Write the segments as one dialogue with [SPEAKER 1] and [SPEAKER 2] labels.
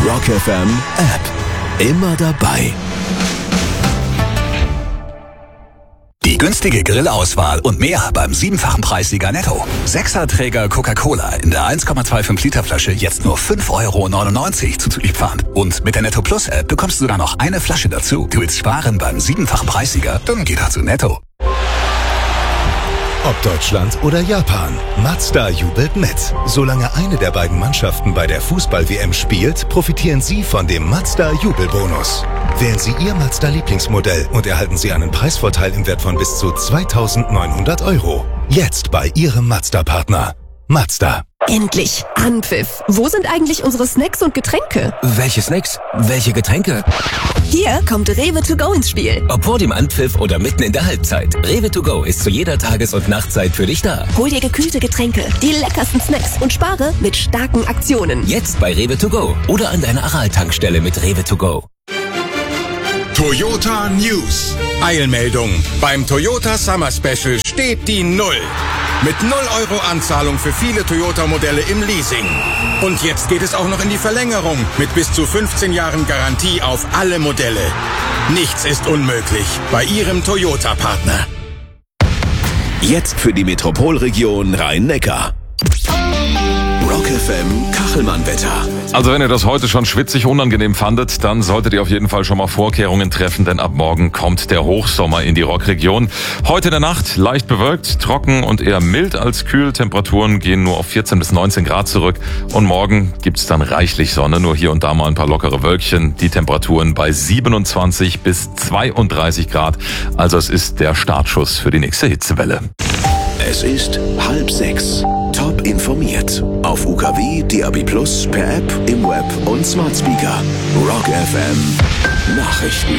[SPEAKER 1] Rock FM App. Immer dabei.
[SPEAKER 2] Die günstige Grillauswahl und mehr beim 7-fachen Preissieger Netto. 6er-Träger Coca-Cola in der 1,25 Liter Flasche jetzt nur 5,99 € zuzuliefernd. Und mit der Netto Plus App bekommst du da noch eine Flasche dazu. Du willst sparen beim 7-fachen Preissieger? Dann geh da zu Netto.
[SPEAKER 1] Ob Deutschland oder Japan, Mazda jubelt mit. Solange eine der beiden Mannschaften bei der Fußball-WM spielt, profitieren Sie von dem Mazda-Jubelbonus. Wählen Sie Ihr Mazda-Lieblingsmodell und erhalten Sie einen Preisvorteil im Wert von bis zu 2.900 €. Jetzt bei Ihrem Mazda-Partner. Mazda.
[SPEAKER 3] Endlich! Anpfiff! Wo sind eigentlich unsere Snacks und Getränke?
[SPEAKER 4] Welche Snacks? Welche Getränke?
[SPEAKER 3] Hier kommt Rewe to go ins Spiel.
[SPEAKER 4] Ob vor dem Anpfiff oder mitten in der Halbzeit. Rewe to go ist zu jeder Tages- und Nachtzeit für dich da.
[SPEAKER 3] Hol dir gekühlte Getränke, die leckersten Snacks und spare mit starken Aktionen.
[SPEAKER 4] Jetzt bei Rewe to go oder an deiner Aral-Tankstelle mit Rewe to go.
[SPEAKER 5] Toyota News. Eilmeldung. Beim Toyota Summer Special steht die 0. Mit 0 € Anzahlung für viele Toyota-Modelle im Leasing. Und jetzt geht es auch noch in die Verlängerung mit bis zu 15 Jahren Garantie auf alle Modelle. Nichts ist unmöglich bei Ihrem Toyota-Partner.
[SPEAKER 1] Jetzt für die Metropolregion Rhein-Neckar. Rock FM Kachelmann-Wetter.
[SPEAKER 6] Also wenn ihr das heute schon schwitzig unangenehm fandet, dann solltet ihr auf jeden Fall schon mal Vorkehrungen treffen, denn ab morgen kommt der Hochsommer in die Rockregion. Heute in der Nacht leicht bewölkt, trocken und eher mild als kühl. Temperaturen gehen nur auf 14 bis 19 Grad zurück und morgen gibt's dann reichlich Sonne, nur hier und da mal ein paar lockere Wölkchen. Die Temperaturen bei 27 bis 32 Grad. Also es ist der Startschuss für die nächste Hitzewelle.
[SPEAKER 1] Es ist 5:30. Top informiert. Auf UKW, DAB+, per App, im Web und Smart Speaker. Rock FM Nachrichten.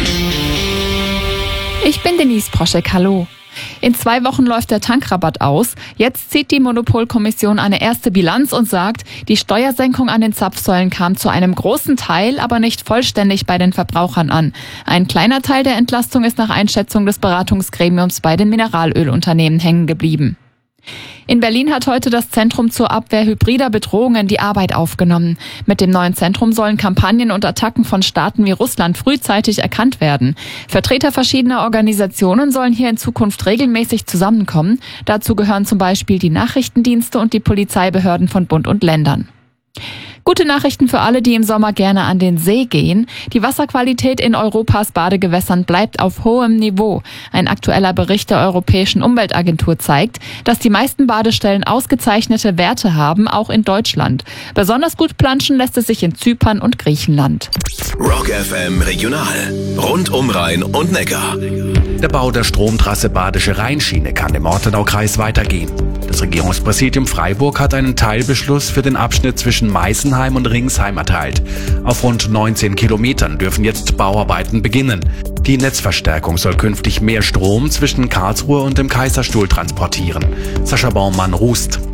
[SPEAKER 7] Ich bin Denise Proschek, hallo. In 2 Wochen läuft der Tankrabatt aus. Jetzt zieht die Monopolkommission eine erste Bilanz und sagt, die Steuersenkung an den Zapfsäulen kam zu einem großen Teil, aber nicht vollständig bei den Verbrauchern an. Ein kleiner Teil der Entlastung ist nach Einschätzung des Beratungsgremiums bei den Mineralölunternehmen hängen geblieben. In Berlin hat heute das Zentrum zur Abwehr hybrider Bedrohungen die Arbeit aufgenommen. Mit dem neuen Zentrum sollen Kampagnen und Attacken von Staaten wie Russland frühzeitig erkannt werden. Vertreter verschiedener Organisationen sollen hier in Zukunft regelmäßig zusammenkommen. Dazu gehören zum Beispiel die Nachrichtendienste und die Polizeibehörden von Bund und Ländern. Gute Nachrichten für alle, die im Sommer gerne an den See gehen. Die Wasserqualität in Europas Badegewässern bleibt auf hohem Niveau. Ein aktueller Bericht der Europäischen Umweltagentur zeigt, dass die meisten Badestellen ausgezeichnete Werte haben, auch in Deutschland. Besonders gut planschen lässt es sich in Zypern und Griechenland.
[SPEAKER 1] Rock FM Regional. Rund um Rhein und Neckar.
[SPEAKER 8] Der Bau der Stromtrasse Badische Rheinschiene kann im Ortenaukreis weitergehen. Das Regierungspräsidium Freiburg hat einen Teilbeschluss für den Abschnitt zwischen Meißenheim und Ringsheim erteilt. Auf rund 19 Kilometern dürfen jetzt Bauarbeiten beginnen. Die Netzverstärkung soll künftig mehr Strom zwischen Karlsruhe und dem Kaiserstuhl transportieren. Sascha Baumann, Rust.